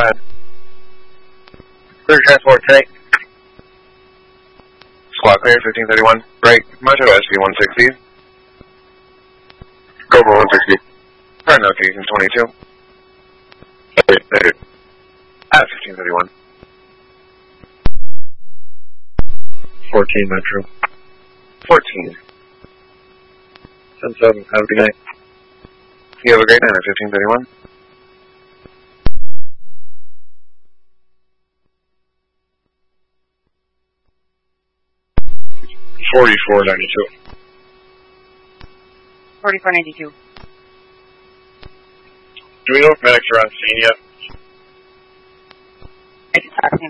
ahead. Clear transport, take. Squad clear, 1531. Break. Mojo SB 160. Cobra 160. Current location 22. Negative. At 1531. 14 Metro. 14. 10-7. Have a good night. You have a great night at 1531. $44.92. 44.92. Do we know if medics are on scene yet? I just talked to him.